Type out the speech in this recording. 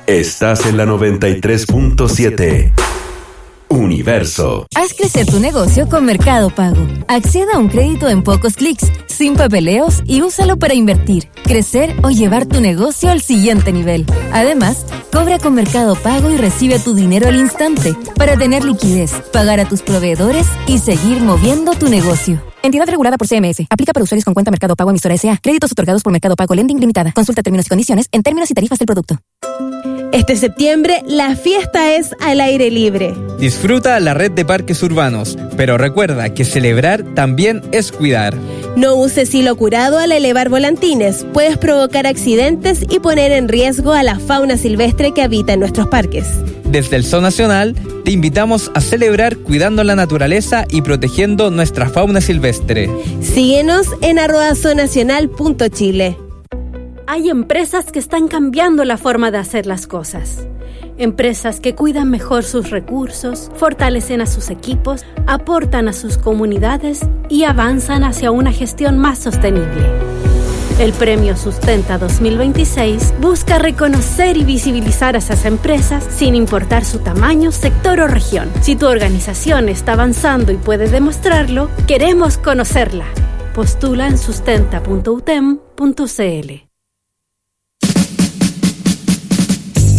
Estás en la 93.7. Universo. Haz crecer tu negocio con Mercado Pago. Acceda a un crédito en pocos clics, sin papeleos y úsalo para invertir, crecer o llevar tu negocio al siguiente nivel. Además, cobra con Mercado Pago y recibe tu dinero al instante para tener liquidez, pagar a tus proveedores y seguir moviendo tu negocio. Entidad regulada por CMS. Aplica para usuarios con cuenta Mercado Pago emisora S.A. Créditos otorgados por Mercado Pago Lending Limitada. Consulta términos y condiciones en términos y tarifas del producto. Este septiembre, la fiesta es al aire libre. Disfruta la red de parques urbanos, pero recuerda que celebrar también es cuidar. No uses hilo curado al elevar volantines. Puedes provocar accidentes y poner en riesgo a la fauna silvestre que habita en nuestros parques. Desde el Zoo Nacional, te invitamos a celebrar cuidando la naturaleza y protegiendo nuestra fauna silvestre. Síguenos en @zoonacional.chile. Hay empresas que están cambiando la forma de hacer las cosas. Empresas que cuidan mejor sus recursos, fortalecen a sus equipos, aportan a sus comunidades y avanzan hacia una gestión más sostenible. El Premio Sustenta 2026 busca reconocer y visibilizar a esas empresas sin importar su tamaño, sector o región. Si tu organización está avanzando y puede demostrarlo, queremos conocerla. Postula en sustenta.utem.cl.